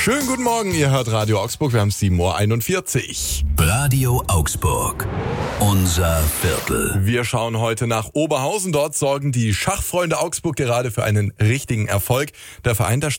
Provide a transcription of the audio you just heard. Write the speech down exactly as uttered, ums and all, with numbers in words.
Schönen guten Morgen, ihr hört Radio Augsburg, wir haben sieben Uhr einundvierzig. Radio Augsburg, unser Viertel. Wir schauen heute nach Oberhausen. Dort sorgen die Schachfreunde Augsburg gerade für einen richtigen Erfolg. Der Verein, der